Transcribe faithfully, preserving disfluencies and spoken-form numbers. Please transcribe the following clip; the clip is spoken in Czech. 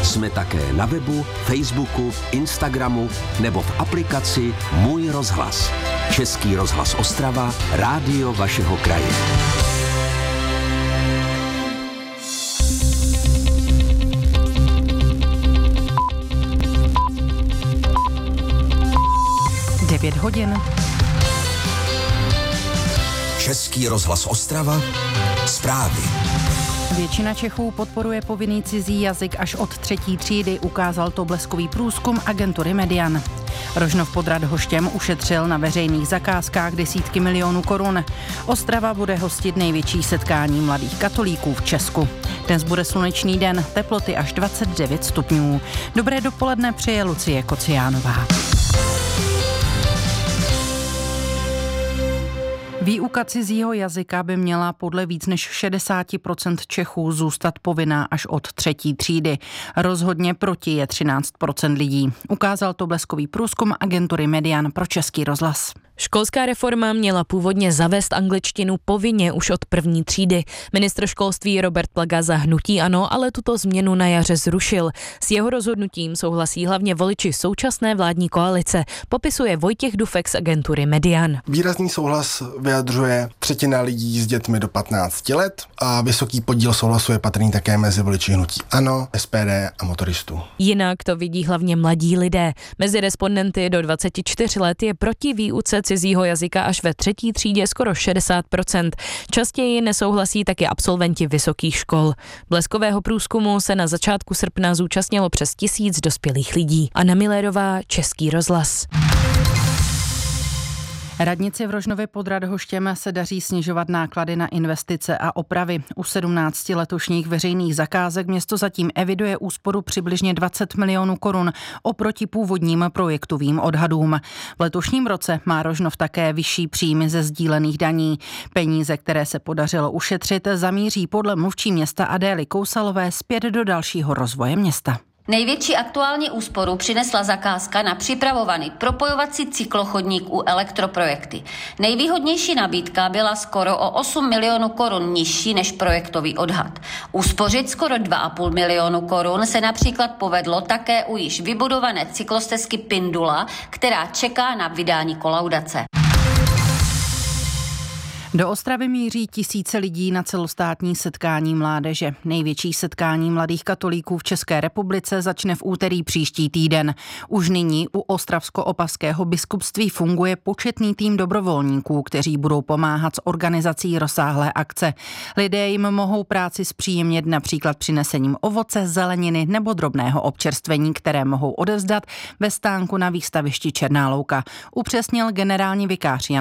Jsme také na webu, Facebooku, Instagramu nebo v aplikaci Můj rozhlas. Český rozhlas Ostrava, rádio vašeho kraje. devět hodin. Český rozhlas Ostrava, zprávy. Většina Čechů podporuje povinný cizí jazyk až od třetí třídy, ukázal to bleskový průzkum agentury Median. Rožnov pod Radhoštěm ušetřil na veřejných zakázkách desítky milionů korun. Ostrava bude hostit největší setkání mladých katolíků v Česku. Dnes bude slunečný den, teploty až dvacet devět stupňů. Dobré dopoledne přeje Lucie Kociánová. Výuka cizího jazyka by měla podle víc než šedesát procent Čechů zůstat povinná až od třetí třídy. Rozhodně proti je třináct procent lidí. Ukázal to bleskový průzkum agentury Median pro Český rozhlas. Školská reforma měla původně zavést angličtinu povinně už od první třídy. Ministr školství Robert Plaga za hnutí ANO ale tuto změnu na jaře zrušil. S jeho rozhodnutím souhlasí hlavně voliči současné vládní koalice, popisuje Vojtěch Dufek z agentury Median. Výrazný souhlas vyjadřuje třetina lidí s dětmi do patnácti let a vysoký podíl souhlasu je patrný také mezi voliči hnutí ANO, S P D a motoristů. Jinak to vidí hlavně mladí lidé. Mezi respondenty do dvacet čtyři let je proti výuce cizího jazyka až ve třetí třídě skoro šedesát procent. Častěji nesouhlasí taky absolventi vysokých škol. Bleskového průzkumu se na začátku srpna zúčastnilo přes tisíc dospělých lidí. Anna Millerová, Český rozhlas. Radnici v Rožnově pod Radhoštěm se daří snižovat náklady na investice a opravy. U sedmnácti letošních veřejných zakázek město zatím eviduje úsporu přibližně dvacet milionů korun oproti původním projektovým odhadům. V letošním roce má Rožnov také vyšší příjmy ze sdílených daní. Peníze, které se podařilo ušetřit, zamíří podle mluvčí města Adély Kousalové zpět do dalšího rozvoje města. Největší aktuální úsporu přinesla zakázka na připravovaný propojovací cyklochodník u elektroprojekty. Nejvýhodnější nabídka byla skoro o osm milionů korun nižší než projektový odhad. Uspořit skoro dva a půl milionu korun se například povedlo také u již vybudované cyklostezky Pindula, která čeká na vydání kolaudace. Do Ostravy míří tisíce lidí na celostátní setkání mládeže. Největší setkání mladých katolíků v České republice začne v úterý příští týden. Už nyní u Ostravsko-Opavského biskupství funguje početný tým dobrovolníků, kteří budou pomáhat s organizací rozsáhlé akce. Lidé jim mohou práci zpříjemnit například přinesením ovoce, zeleniny nebo drobného občerstvení, které mohou odevzdat ve stánku na výstavišti Černá louka, upřesnil generální vikář Jan